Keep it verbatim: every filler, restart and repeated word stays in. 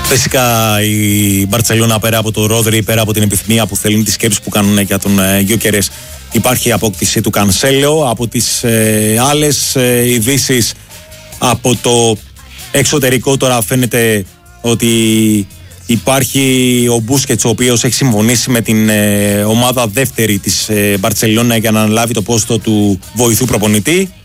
Φυσικά η Μπαρτσελόνα, πέρα από το Ρόδρυ, πέρα από την επιθυμία που θέλουν, τις σκέψεις που κάνουν για τον Γιόκερες, υπάρχει η απόκτηση του Κανσέλο. Από τις ε, άλλες ε, ειδήσεις από το εξωτερικό τώρα φαίνεται ότι υπάρχει ο Μπούσκετς, ο οποίος έχει συμφωνήσει με την ε, ομάδα δεύτερη της ε, Μπαρτσελόνα για να αναλάβει το πόστο του βοηθού προπονητή.